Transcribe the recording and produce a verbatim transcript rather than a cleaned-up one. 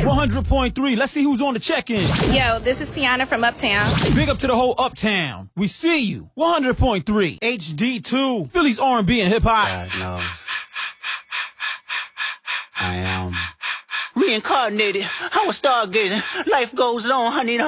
one hundred point three. Let's see who's on the check-in. Yo, this is Tiana from Uptown. Big up to the whole Uptown. We see you. one hundred point three. H D two. Philly's R and B and hip-hop. God knows. I am reincarnated. I was stargazing. Life goes on, honey.